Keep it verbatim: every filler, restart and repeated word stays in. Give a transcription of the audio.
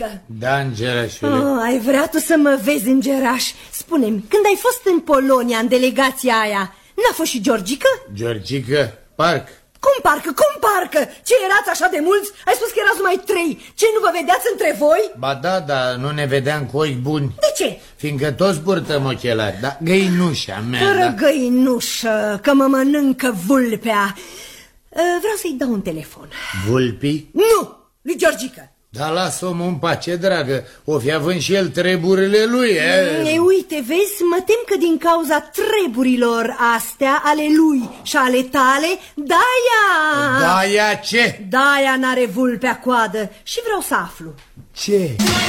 Georgică! Da, îngerașule. Oh, ai vrea tu să mă vezi, îngeraș? Spune-mi, când ai fost în Polonia, în delegația aia, n-a fost și Georgică? Georgică? Parc. Cum parcă, cum parcă? Ce, erați așa de mulți? Ai spus că erați numai trei. Ce, nu vă vedeați între voi? Ba da, dar nu ne vedeam cu ochi buni. De ce? Fiindcă toți purtăm ochelari, dar găinușa mea... Fără da... găinușă, că mă mănâncă vulpea. Vreau să-i dau un telefon. Vulpii? Nu, lui Georgică. Dar lasă omul în pace, dragă, o fi având și el treburile lui, e? Ei, uite, vezi, mă tem că din cauza treburilor astea, ale lui și ale tale, de-aia... De-aia ce? De-aia n-are vulpea coadă și vreau să aflu. Ce?